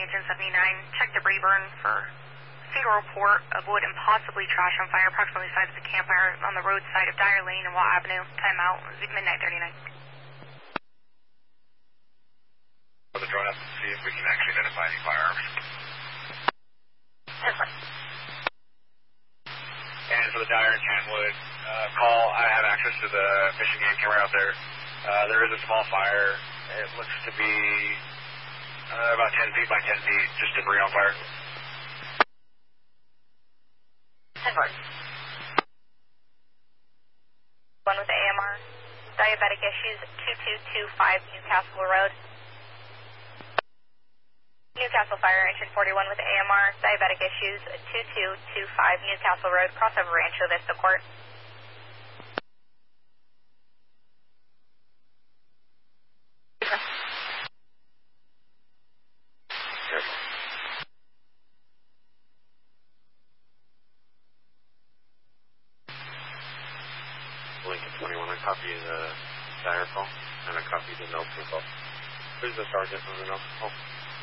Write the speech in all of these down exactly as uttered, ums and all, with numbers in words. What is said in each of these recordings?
engine seventy-nine. Check debris burn for single report of wood and possibly trash on fire approximately the size of the campfire on the roadside of Dyer Lane and Watt Avenue. Timeout, midnight thirty-nine. The drone up to see if we can actually identify any firearms. ten four. And for the Dyer and Canwood uh, call, I have access to the fishing game camera out there. Uh, there is a small fire. It looks to be uh, about ten feet by ten feet, just debris on fire. ten four. One with the A M R. Diabetic issues, two two two five Newcastle Road. Newcastle Fire, engine forty-one with the A M R. Diabetic issues, two two two five Newcastle Road, crossover Rancho Vista Court. Lincoln twenty-one, I copy the Dyer call, and I copy the Nelson call. Who's the sergeant on the Nelson call?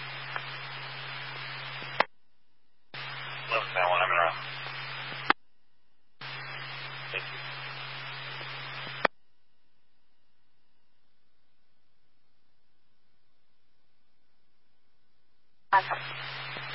Nelson, that one, I'm in a row. Thank you. Awesome.